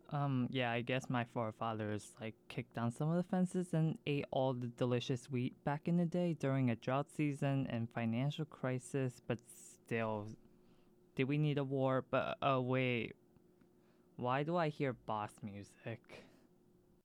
Yeah, I guess my forefathers kicked down some of the fences and ate all the delicious wheat back in the day during a drought season and financial crisis, but still, did we need a war? But wait, why do I hear boss music?